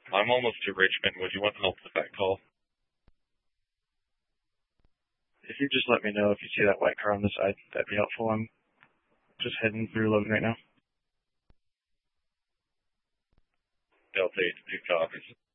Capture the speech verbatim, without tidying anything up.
I'm almost to Richmond. Would you want help with that call? If you just let me know if you see that white car on the side, that'd be helpful. I'm just heading through Logan right now. Delta eight two copies.